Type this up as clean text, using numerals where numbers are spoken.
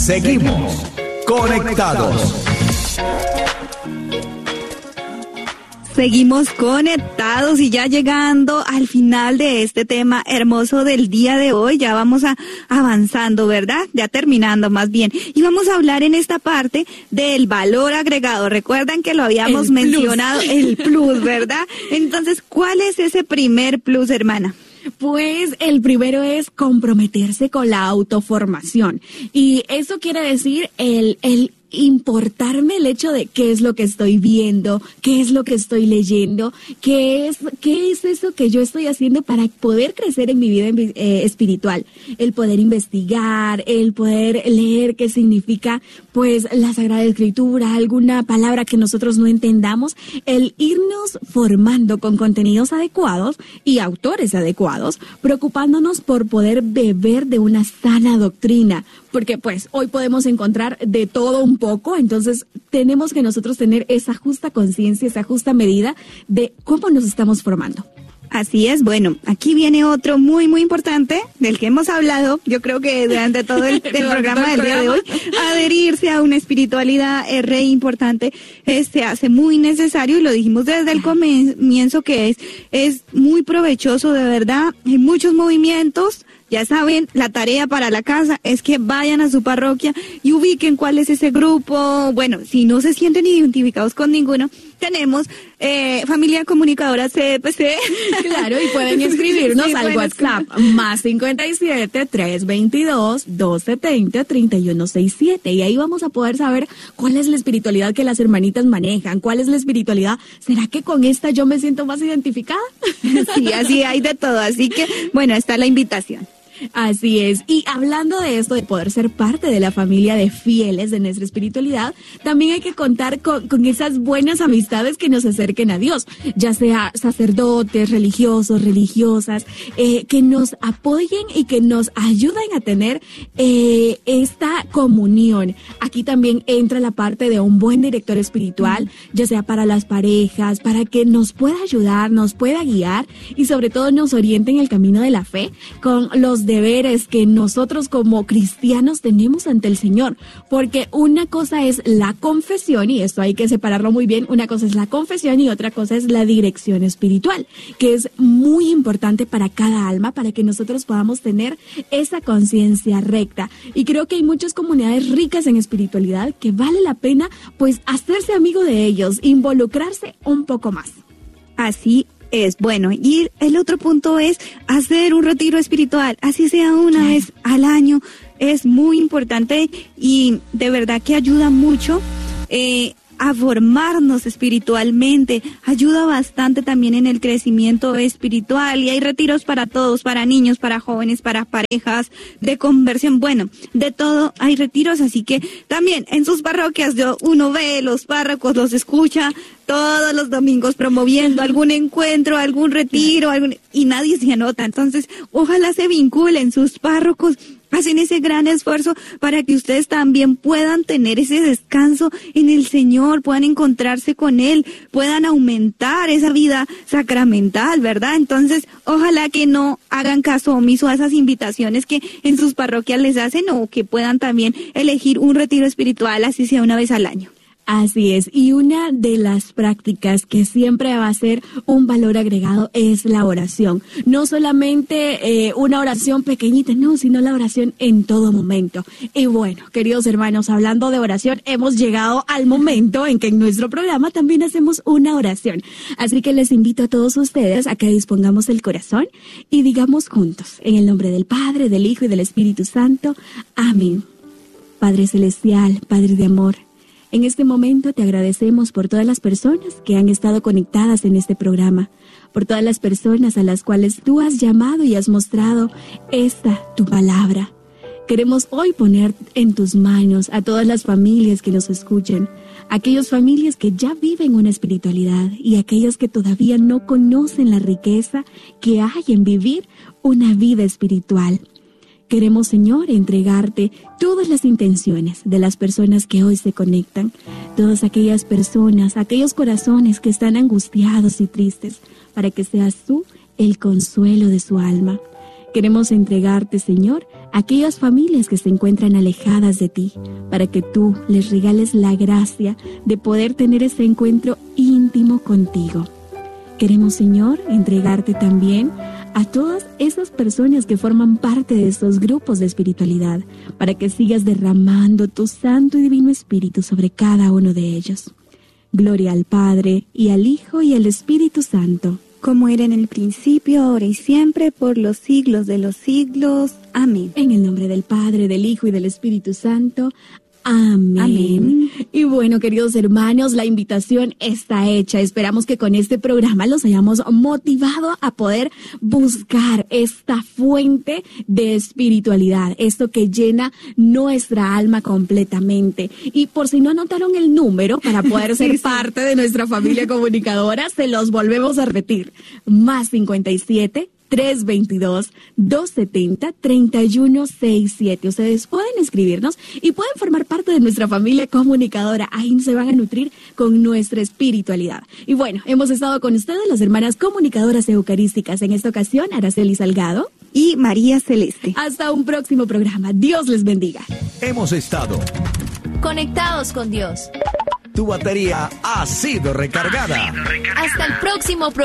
Seguimos conectados. Seguimos conectados y ya llegando al final de este tema hermoso del día de hoy. Ya vamos avanzando, ¿verdad? Ya terminando más bien. Y vamos a hablar en esta parte del valor agregado. Recuerdan que lo habíamos mencionado, el plus, ¿verdad? Entonces, ¿cuál es ese primer plus, hermana? Pues el primero es comprometerse con la autoformación. Y eso quiere decir el importarme el hecho de qué es lo que estoy viendo, qué es lo que estoy leyendo, qué es eso que yo estoy haciendo para poder crecer en mi vida espiritual. El poder investigar, el poder leer qué significa pues la Sagrada Escritura, alguna palabra que nosotros no entendamos, el irnos formando con contenidos adecuados y autores adecuados, preocupándonos por poder beber de una sana doctrina, porque pues hoy podemos encontrar de todo un poco, entonces tenemos que nosotros tener esa justa conciencia, esa justa medida de cómo nos estamos formando. Así es, bueno, aquí viene otro muy, muy importante del que hemos hablado, yo creo que durante todo el programa del día de hoy, adherirse a una espiritualidad es re importante, se hace muy necesario y lo dijimos desde el comienzo que es muy provechoso, de verdad, hay muchos movimientos. Ya saben, la tarea para la casa es que vayan a su parroquia y ubiquen cuál es ese grupo. Bueno, si no se sienten identificados con ninguno, tenemos Familia Comunicadora CPC. Claro, y pueden escribirnos al WhatsApp más 57-322-270-3167. Y ahí vamos a poder saber cuál es la espiritualidad que las hermanitas manejan, cuál es la espiritualidad. ¿Será que con esta yo me siento más identificada? Sí, así hay de todo. Así que, bueno, está la invitación. Así es, y hablando de esto, de poder ser parte de la familia de fieles de nuestra espiritualidad, también hay que contar con esas buenas amistades que nos acerquen a Dios, ya sea sacerdotes, religiosos, religiosas, que nos apoyen y que nos ayuden a tener esta comunión. Aquí también entra la parte de un buen director espiritual, ya sea para las parejas, para que nos pueda ayudar, nos pueda guiar y sobre todo nos oriente en el camino de la fe con los deberes que nosotros como cristianos tenemos ante el Señor, porque una cosa es la confesión, y esto hay que separarlo muy bien, una cosa es la confesión y otra cosa es la dirección espiritual, que es muy importante para cada alma, para que nosotros podamos tener esa conciencia recta, y creo que hay muchas comunidades ricas en espiritualidad que vale la pena pues hacerse amigo de ellos, involucrarse un poco más. Así es, bueno, y el otro punto es hacer un retiro espiritual, así sea una vez al año, es muy importante y de verdad que ayuda mucho a formarnos espiritualmente, ayuda bastante también en el crecimiento espiritual y hay retiros para todos, para niños, para jóvenes, para parejas, de conversión, bueno, de todo hay retiros, así que también en sus parroquias uno ve los párrocos, los escucha todos los domingos promoviendo algún encuentro, algún retiro, y nadie se anota, entonces ojalá se vinculen sus párrocos, hacen ese gran esfuerzo para que ustedes también puedan tener ese descanso en el Señor, puedan encontrarse con Él, puedan aumentar esa vida sacramental, ¿verdad? Entonces, ojalá que no hagan caso omiso a esas invitaciones que en sus parroquias les hacen o que puedan también elegir un retiro espiritual, así sea una vez al año. Así es, y una de las prácticas que siempre va a ser un valor agregado es la oración. No solamente una oración pequeñita, no, sino la oración en todo momento. Y bueno, queridos hermanos, hablando de oración, hemos llegado al momento en que en nuestro programa también hacemos una oración. Así que les invito a todos ustedes a que dispongamos el corazón y digamos juntos, en el nombre del Padre, del Hijo y del Espíritu Santo. Amén. Padre Celestial, Padre de amor, en este momento te agradecemos por todas las personas que han estado conectadas en este programa, por todas las personas a las cuales tú has llamado y has mostrado tu palabra. Queremos hoy poner en tus manos a todas las familias que nos escuchan, aquellas familias que ya viven una espiritualidad y aquellas que todavía no conocen la riqueza que hay en vivir una vida espiritual. Queremos, Señor, entregarte todas las intenciones de las personas que hoy se conectan, todas aquellas personas, aquellos corazones que están angustiados y tristes, para que seas tú el consuelo de su alma. Queremos entregarte, Señor, a aquellas familias que se encuentran alejadas de ti, para que tú les regales la gracia de poder tener ese encuentro íntimo contigo. Queremos, Señor, entregarte también a todas esas personas que forman parte de estos grupos de espiritualidad, para que sigas derramando tu Santo y Divino Espíritu sobre cada uno de ellos. Gloria al Padre, y al Hijo, y al Espíritu Santo, como era en el principio, ahora y siempre, por los siglos de los siglos. Amén. En el nombre del Padre, del Hijo y del Espíritu Santo. Amén. Amén. Y bueno, queridos hermanos, la invitación está hecha. Esperamos que con este programa los hayamos motivado a poder buscar esta fuente de espiritualidad, esto que llena nuestra alma completamente. Y por si no anotaron el número para poder ser parte de nuestra familia comunicadora, se los volvemos a repetir. Más 57 322-270-3167. Ustedes pueden escribirnos y pueden formar parte de nuestra familia comunicadora. Ahí se van a nutrir con nuestra espiritualidad. Y bueno, hemos estado con ustedes las hermanas comunicadoras eucarísticas. En esta ocasión, Araceli Salgado y María Celeste. Hasta un próximo programa. Dios les bendiga. Hemos estado conectados con Dios. Tu batería ha sido recargada. Hasta el próximo programa.